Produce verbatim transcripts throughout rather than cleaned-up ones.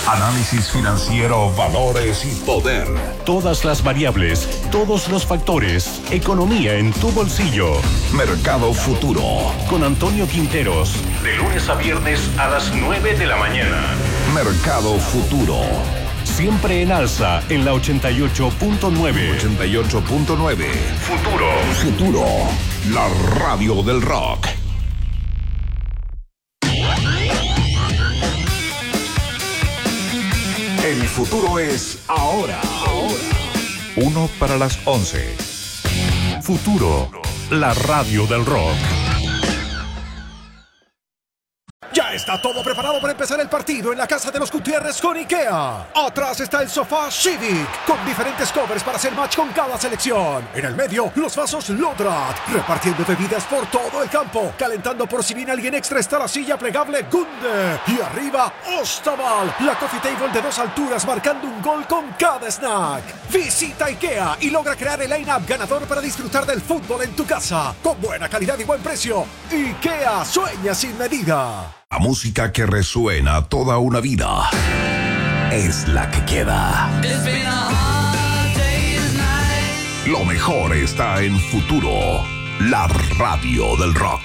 Análisis financiero, valores y poder. Todas las variables, todos los factores. Economía en tu bolsillo. Mercado Futuro. Con Antonio Quinteros. De lunes a viernes a las nueve de la mañana. Mercado Futuro. Siempre en alza en la ochenta y ocho punto nueve. ochenta y ocho punto nueve. Futuro. Futuro. La radio del rock. El futuro es ahora. Ahora. Uno para las once. Futuro. La radio del rock. Ya está todo preparado para empezar el partido en la casa de los Gutiérrez con IKEA. Atrás está el sofá Civic, con diferentes covers para hacer match con cada selección. En el medio, los vasos Lodrat, repartiendo bebidas por todo el campo. Calentando por si viene alguien extra está la silla plegable Gunde. Y arriba, Ostaval, la coffee table de dos alturas marcando un gol con cada snack. Visita IKEA y logra crear el line-up ganador para disfrutar del fútbol en tu casa. Con buena calidad y buen precio. IKEA sueña sin medida. La música que resuena toda una vida es la que queda. Lo mejor está en Futuro, la radio del rock.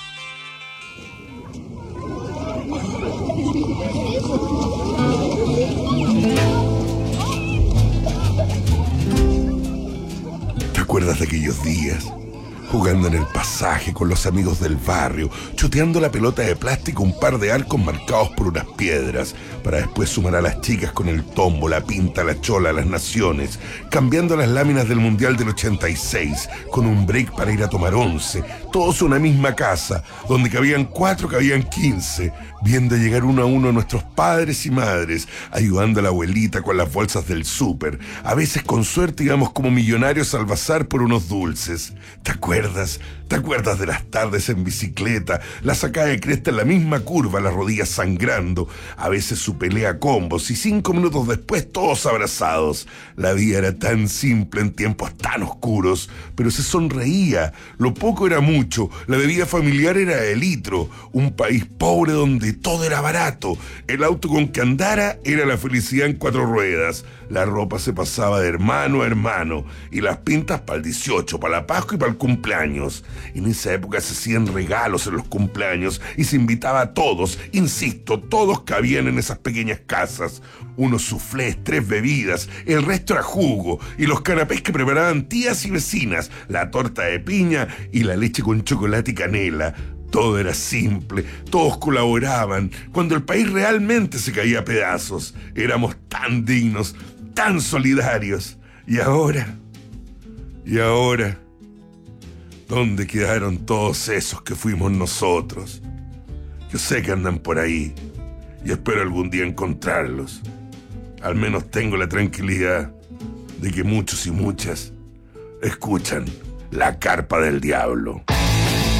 ¿Te acuerdas de aquellos días? Jugando en el pasaje con los amigos del barrio, chuteando la pelota de plástico un par de arcos marcados por unas piedras, para después sumar a las chicas con el tombo, la pinta, la chola, las naciones, cambiando las láminas del Mundial del ochenta y seis, con un break para ir a tomar once, todos una misma casa, donde cabían cuatro, cabían quince, viendo llegar uno a uno a nuestros padres y madres, ayudando a la abuelita con las bolsas del súper, a veces con suerte íbamos como millonarios al bazar por unos dulces. ¿Te acuerdas? ¿Te acuerdas de las tardes en bicicleta, la sacada de cresta en la misma curva, las rodillas sangrando, a veces su pelea a combos y cinco minutos después todos abrazados? La vida era tan simple en tiempos tan oscuros, pero se sonreía, lo poco era mucho, la bebida familiar era de litro, un país pobre donde todo era barato, el auto con que andara era la felicidad en cuatro ruedas, la ropa se pasaba de hermano a hermano y las pintas para el dieciocho, para la Pascua y para el cumpleaños. En esa época se hacían regalos en los cumpleaños y se invitaba a todos, insisto, todos cabían en esas pequeñas casas. Unos suflés, tres bebidas, el resto era jugo y los canapés que preparaban tías y vecinas, la torta de piña y la leche con chocolate y canela. Todo era simple, todos colaboraban, cuando el país realmente se caía a pedazos. Éramos tan dignos, tan solidarios. Y ahora, y ahora, ¿dónde quedaron todos esos que fuimos nosotros? Yo sé que andan por ahí y espero algún día encontrarlos. Al menos tengo la tranquilidad de que muchos y muchas escuchan La Carpa del Diablo.